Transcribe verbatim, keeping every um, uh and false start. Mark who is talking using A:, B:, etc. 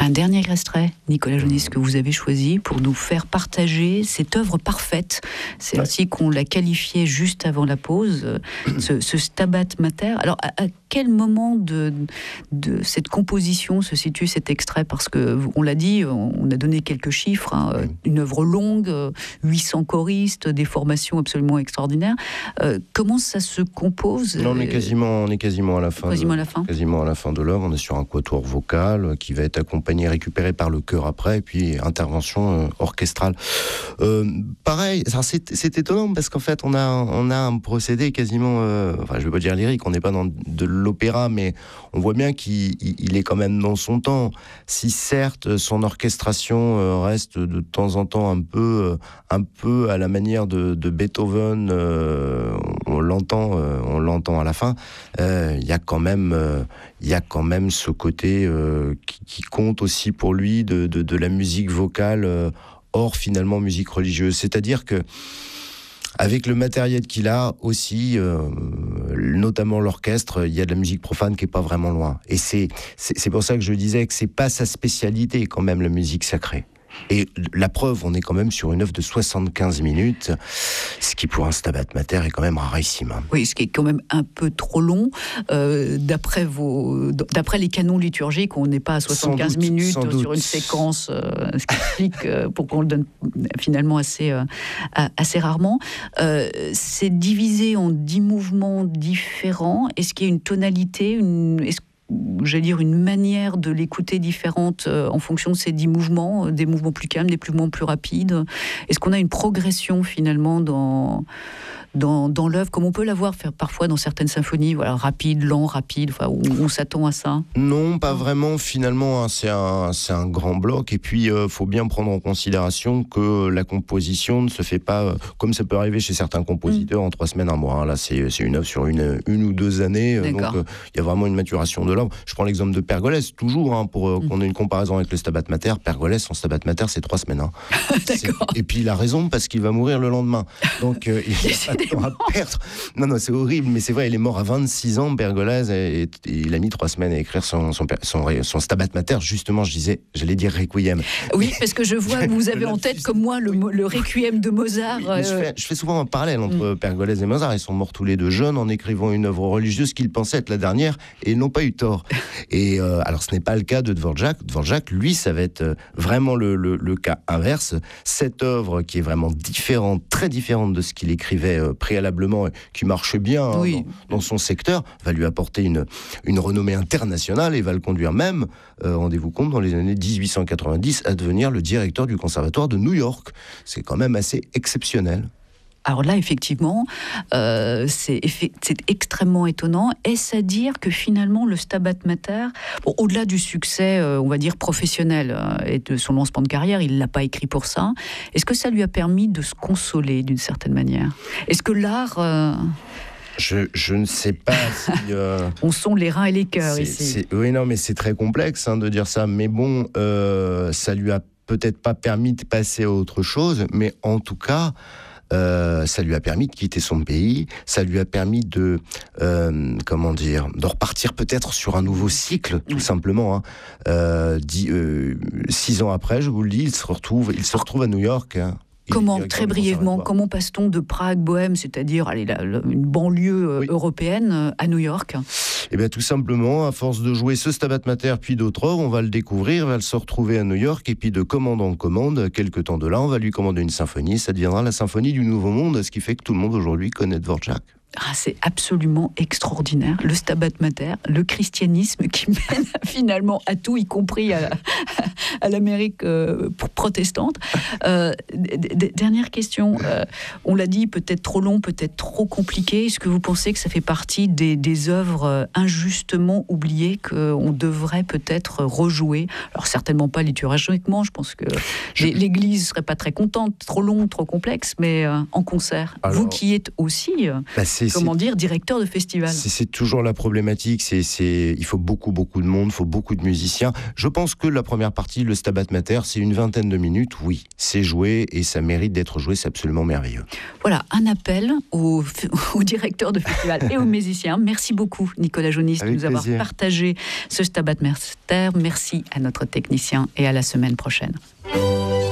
A: Un dernier extrait, Nicolas Jonis, que vous avez choisi pour nous faire partager cette œuvre parfaite. C'est ouais. ainsi qu'on l'a qualifié juste avant la pause, ce, ce Stabat Mater. Alors, à, à quel moment de, de cette composition se situe cet extrait ? Parce qu'on l'a dit, on a donné quelques chiffres, hein, oui. une œuvre longue, huit cents choristes, des formations absolument extraordinaires. Euh, comment ça se compose ?
B: Là, on est quasiment, on est quasiment à la fin.
A: Quasiment
B: de,
A: à la fin.
B: Quasiment à la fin de l'œuvre. On est sur un quatuor vocal qui va être accompagné, récupéré par le chœur après, et puis intervention euh, orchestrale. Euh, pareil, alors c'est, c'est étonnant parce qu'en fait, on a, on a un procédé quasiment, euh, enfin, je vais pas dire lyrique, on n'est pas dans de l'opéra, mais on voit bien qu'il il est quand même dans son temps. Si certes, son orchestration euh, reste de temps en temps un peu, euh, un peu à la manière de, de Beethoven, euh, on l'entend, euh, on l'entend à la fin. Il euh, y a quand même, il euh, y a quand même ce côté euh, qui, qui compte aussi pour lui de, de, de la musique vocale euh, hors finalement musique religieuse. C'est-à-dire que avec le matériel qu'il a aussi, euh, notamment l'orchestre, il y a de la musique profane qui est pas vraiment loin. Et c'est, c'est, c'est pour ça que je disais que c'est pas sa spécialité quand même, la musique sacrée. Et la preuve, on est quand même sur une œuvre de soixante-quinze minutes, ce qui pour un Stabat Mater est quand même rarissime.
A: Oui, ce qui est quand même un peu trop long. Euh, d'après, vos, d'après les canons liturgiques, on n'est pas à soixante-quinze doute, minutes sur doute. Une séquence, euh, ce qui explique euh, pourquoi on le donne finalement assez, euh, assez rarement. Euh, c'est divisé en dix mouvements différents. Est-ce qu'il y a une tonalité, une, est-ce j'allais dire une manière de l'écouter différente euh, en fonction de ces dix mouvements, euh, des mouvements plus calmes, des mouvements plus rapides. Est-ce qu'on a une progression finalement dans, dans, dans l'œuvre, comme on peut la voir faire parfois dans certaines symphonies, voilà, rapide, lent, rapide, enfin, où on s'attend à ça ?
B: Non, pas vraiment. Finalement, hein, c'est, un, c'est un grand bloc. Et puis, il euh, faut bien prendre en considération que la composition ne se fait pas, euh, comme ça peut arriver chez certains compositeurs, mmh. en trois semaines, un mois. Hein. Là, c'est, c'est une œuvre sur une, une ou deux années. Euh, donc, il euh, y a vraiment une maturation de l'œuvre. Je prends l'exemple de Pergolèse, toujours, hein, pour euh, mmh. qu'on ait une comparaison avec le Stabat Mater. Pergolèse, son Stabat Mater, c'est trois semaines. Hein. Et puis, il a raison, parce qu'il va mourir le lendemain. Donc, euh, il a pas de temps à perdre. Non, non, c'est horrible, mais c'est vrai, il est mort à vingt-six ans, Pergolèse, et, et, et il a mis trois semaines à écrire son, son, son, son Stabat Mater. Justement, je disais, j'allais dire Requiem.
A: Oui, parce que je vois que vous avez en tête, comme moi, le, le Requiem de Mozart.
B: Oui, euh... je, fais, je fais souvent un parallèle entre mmh. Pergolèse et Mozart. Ils sont morts tous les deux jeunes en écrivant une œuvre religieuse qu'ils pensaient être la dernière, et ils n'ont pas eu tort. Et euh, alors, ce n'est pas le cas de Dvorak. Dvorak, lui, ça va être vraiment le, le, le cas inverse. Cette œuvre qui est vraiment différente, très différente de ce qu'il écrivait euh, préalablement, qui marche bien hein, oui. dans, dans son secteur, va lui apporter une, une renommée internationale et va le conduire même, euh, rendez-vous compte, dans les années dix-huit cent quatre-vingt-dix, à devenir le directeur du conservatoire de New York. C'est quand même assez exceptionnel.
A: Alors là, effectivement, euh, c'est, c'est extrêmement étonnant. Est-ce à dire que finalement, le Stabat Mater, bon, au-delà du succès, euh, on va dire, professionnel euh, et de son lancement de carrière, il ne l'a pas écrit pour ça. Est-ce que ça lui a permis de se consoler d'une certaine manière ? Est-ce que l'art... Euh...
B: Je, je ne sais pas si... Euh,
A: on sonde les reins et les cœurs
B: c'est,
A: ici.
B: C'est, oui, non, mais c'est très complexe hein, de dire ça. Mais bon, euh, ça lui a peut-être pas permis de passer à autre chose, mais en tout cas... Euh, ça lui a permis de quitter son pays, ça lui a permis de, euh, comment dire, de repartir peut-être sur un nouveau cycle, tout simplement. Hein. Euh, dix, euh, six ans après, je vous le dis, il se retrouve, il se retrouve à New York. Hein.
A: Comment, très brièvement, comment passe-t-on de Prague, Bohème, c'est-à-dire allez, la, la, une banlieue oui. européenne, à New York ?
B: Eh bien, tout simplement, à force de jouer ce Stabat Mater puis d'autres œuvres, on va le découvrir, on va se retrouver à New York, et puis de commande en commande, quelque temps de là, on va lui commander une symphonie, ça deviendra la symphonie du Nouveau Monde, ce qui fait que tout le monde aujourd'hui connaît Dvorak.
A: Ah, c'est absolument extraordinaire, le Stabat Mater, le christianisme qui mène finalement à tout, y compris à, à l'Amérique euh, protestante. Euh, d- d- dernière question, euh, on l'a dit, peut-être trop long, peut-être trop compliqué. Est-ce que vous pensez que ça fait partie des, des œuvres injustement oubliées qu'on devrait peut-être rejouer ? Alors certainement pas liturgiquement, je pense que je... l'Église ne serait pas très contente, trop long, trop complexe, mais euh, en concert. Alors... Vous qui êtes aussi... Euh,
B: bah c'est
A: comment dire, directeur de festival.
B: C'est, c'est toujours la problématique. C'est, c'est, il faut beaucoup, beaucoup de monde, il faut beaucoup de musiciens. Je pense que la première partie, le Stabat Mater, c'est une vingtaine de minutes. Oui, c'est joué et ça mérite d'être joué. C'est absolument merveilleux.
A: Voilà, un appel au, au directeur de festival et aux musiciens. Merci beaucoup, Nicolas Jonis, de nous avoir partagé ce Stabat Mater. Merci à notre technicien et à la semaine prochaine.